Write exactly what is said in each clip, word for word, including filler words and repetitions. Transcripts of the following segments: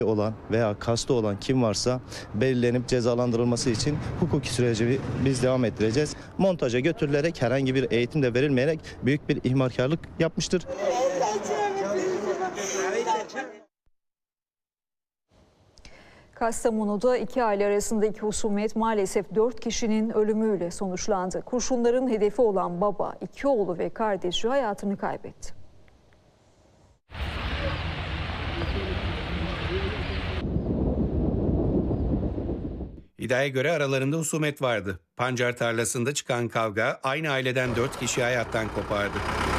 olan veya kastı olan kim varsa belirlenip cezalandırılması için hukuki süreci biz devam ettireceğiz. Montaja götürülerek herhangi bir eğitim de verilmeyerek büyük bir ihmalkarlık yapmıştır. Kastamonu'da iki aile arasındaki husumet maalesef dört kişinin ölümüyle sonuçlandı. Kurşunların hedefi olan baba, iki oğlu ve kardeşi hayatını kaybetti. İddiaya göre aralarında husumet vardı. Pancar tarlasında çıkan kavga aynı aileden dört kişi hayattan kopardı.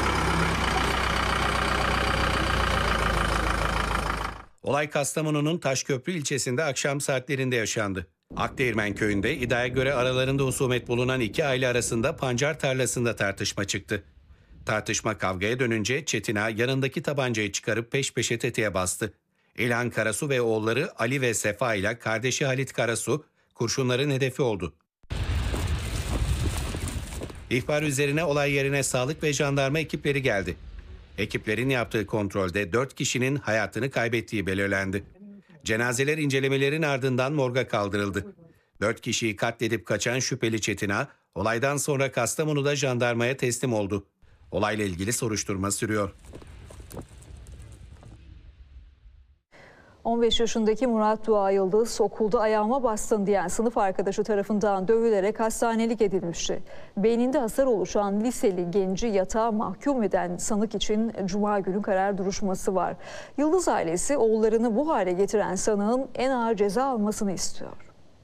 Olay Kastamonu'nun Taşköprü ilçesinde akşam saatlerinde yaşandı. Akdeğirmen köyünde iddiaya göre aralarında husumet bulunan iki aile arasında pancar tarlasında tartışma çıktı. Tartışma kavgaya dönünce Çetin Ağa yanındaki tabancayı çıkarıp peş peşe tetiğe bastı. İlhan Karasu ve oğulları Ali ve Sefa ile kardeşi Halit Karasu kurşunların hedefi oldu. İhbar üzerine olay yerine sağlık ve jandarma ekipleri geldi. Ekiplerin yaptığı kontrolde dört kişinin hayatını kaybettiği belirlendi. Cenazeler incelemelerin ardından morga kaldırıldı. Dört kişiyi katledip kaçan şüpheli Çetin Ağa, olaydan sonra Kastamonu'da jandarmaya teslim oldu. Olayla ilgili soruşturma sürüyor. on beş yaşındaki Murat Dua Yıldız okulda ayağıma bastın diyen sınıf arkadaşı tarafından dövülerek hastanelik edilmişti. Beyninde hasar oluşan liseli genci yatağa mahkum eden sanık için Cuma günü karar duruşması var. Yıldız ailesi oğullarını bu hale getiren sanığın en ağır ceza almasını istiyor.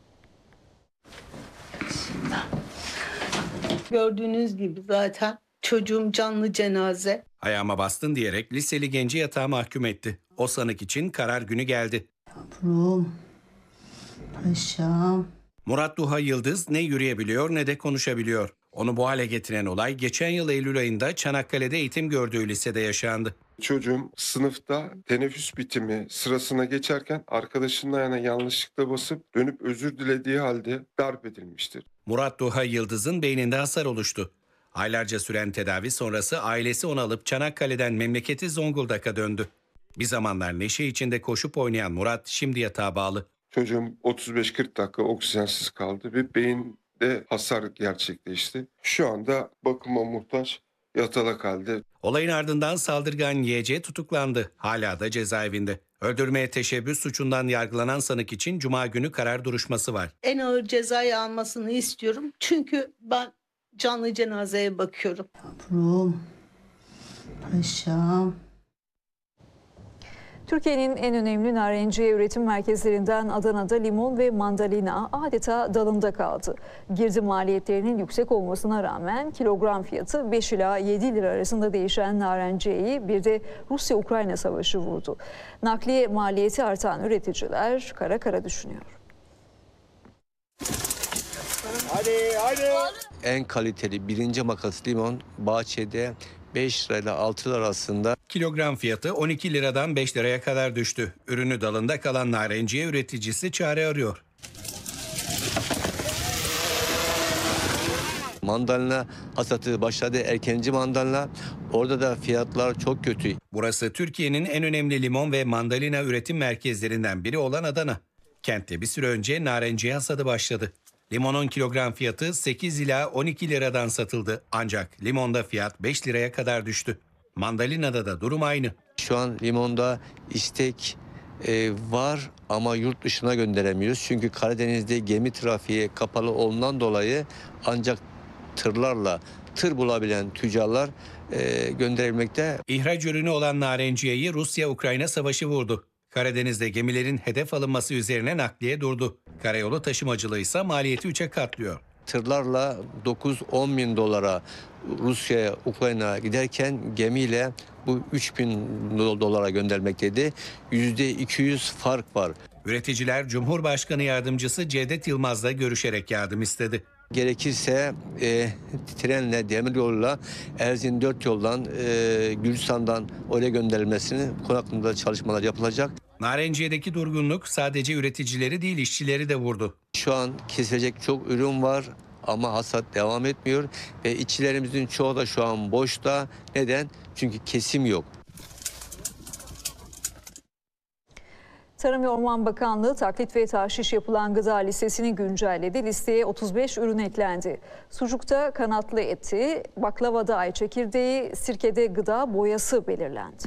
Gördüğünüz gibi zaten çocuğum canlı cenaze. Ayağıma bastın diyerek liseli genci yatağa mahkum etti. O sanık için karar günü geldi. Yavrum, paşam. Murat Duha Yıldız ne yürüyebiliyor ne de konuşabiliyor. Onu bu hale getiren olay geçen yıl Eylül ayında Çanakkale'de eğitim gördüğü lisede yaşandı. Çocuğum sınıfta teneffüs bitimi sırasına geçerken arkadaşının ayağına yanlışlıkla basıp dönüp özür dilediği halde darp edilmiştir. Murat Duha Yıldız'ın beyninde hasar oluştu. Aylarca süren tedavi sonrası ailesi onu alıp Çanakkale'den memleketi Zonguldak'a döndü. Bir zamanlar neşe içinde koşup oynayan Murat şimdi yatağa bağlı. Çocuğum otuz beş kırk dakika oksijensiz kaldı ve beyinde hasar gerçekleşti. Şu anda bakıma muhtaç, yatalak halde. Olayın ardından saldırgan Y C tutuklandı. Hala da cezaevinde. Öldürmeye teşebbüs suçundan yargılanan sanık için Cuma günü karar duruşması var. En ağır cezayı almasını istiyorum. Çünkü ben canlı cenazeye bakıyorum. Yavrum, paşam. Türkiye'nin en önemli narenciye üretim merkezlerinden Adana'da limon ve mandalina adeta dalında kaldı. Girdi maliyetlerinin yüksek olmasına rağmen kilogram fiyatı beş ila yedi lira arasında değişen narenciyeyi bir de Rusya-Ukrayna savaşı vurdu. Nakliye maliyeti artan üreticiler kara kara düşünüyor. Hadi hadi. En kaliteli birinci makas limon bahçede beş lira ile altı lira arasında. Kilogram fiyatı on iki liradan beş liraya kadar düştü. Ürünü dalında kalan narenciye üreticisi çare arıyor. Mandalina hasatı başladı, erkenci mandalina. Orada da fiyatlar çok kötü. Burası Türkiye'nin en önemli limon ve mandalina üretim merkezlerinden biri olan Adana. Kentte bir süre önce narenciye hasadı başladı. Limonun kilogram fiyatı sekiz ila on iki liradan satıldı. Ancak limonda fiyat beş liraya kadar düştü. Mandalinada da durum aynı. Şu an limonda istek e, var ama yurt dışına gönderemiyoruz. Çünkü Karadeniz'de gemi trafiği kapalı olduğundan dolayı ancak tırlarla tır bulabilen tüccarlar e, gönderebilmekte. İhraç ürünü olan narenciyeyi Rusya-Ukrayna savaşı vurdu. Karadeniz'de gemilerin hedef alınması üzerine nakliye durdu. Karayolu taşımacılığı ise maliyeti üçe katlıyor. Tırlarla dokuz on bin dolara Rusya'ya, Ukrayna'ya giderken gemiyle bu üç bin dolara göndermekteydi. yüzde iki yüz fark var. Üreticiler Cumhurbaşkanı Yardımcısı Cevdet Yılmaz'la görüşerek yardım istedi. Gerekirse e, trenle, demiryoluyla Erzin dört yoldan e, Gürcistan'dan oraya gönderilmesini konu hakkında çalışmalar yapılacak. Narenciye'deki durgunluk sadece üreticileri değil işçileri de vurdu. Şu an kesilecek çok ürün var ama hasat devam etmiyor ve işçilerimizin çoğu da şu an boşta. Neden? Çünkü kesim yok. Tarım ve Orman Bakanlığı taklit ve tahşiş yapılan gıda listesini güncelledi. Listeye otuz beş ürün eklendi. Sucukta kanatlı eti, baklavada ay çekirdeği, sirkede gıda boyası belirlendi.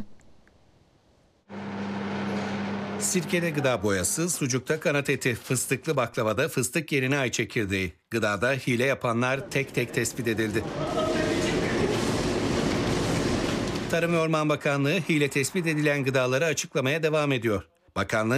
Sirkede gıda boyası, sucukta kanat eti, fıstıklı baklavada fıstık yerine ay çekirdeği. Gıdada hile yapanlar tek tek tespit edildi. Tarım ve Orman Bakanlığı hile tespit edilen gıdaları açıklamaya devam ediyor. Bakanlığın